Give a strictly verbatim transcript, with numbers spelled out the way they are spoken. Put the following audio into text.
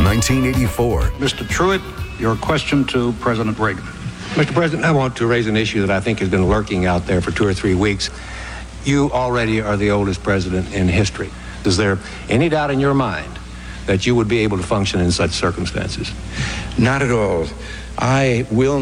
nineteen eighty-four. Mister Truitt, your question to President Reagan. Mister President, I want to raise an issue that I think has been lurking out there for two or three weeks. You already are the oldest president in history. Is there any doubt in your mind that you would be able to function in such circumstances? Not at all. I will